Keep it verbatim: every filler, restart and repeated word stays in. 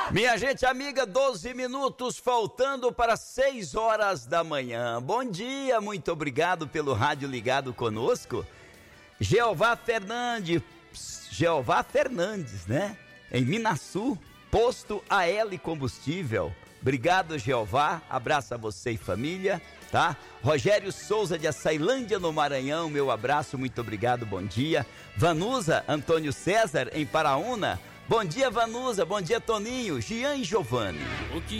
Minha gente amiga, doze minutos faltando para seis horas da manhã. Bom dia, muito obrigado pelo rádio ligado conosco. Jeová Fernandes, Jeová Fernandes, né? Em Minasul, posto A L Combustível. Obrigado, Jeová. Abraço a você e família, tá? Rogério Souza de Açailândia, no Maranhão, meu abraço, muito obrigado, bom dia. Vanusa Antônio César, em Paraúna. Bom dia, Vanusa. Bom dia, Toninho, Gian e Giovanni.